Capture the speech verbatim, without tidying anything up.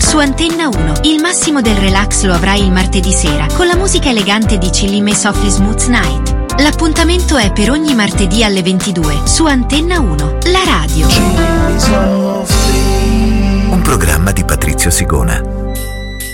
Su Antenna uno, il massimo del relax lo avrai il martedì sera con la musica elegante di Chillim e Softly Smooth Night. L'appuntamento è per ogni martedì alle ventidue su Antenna uno, la radio. Un programma di Patrizio Sigona.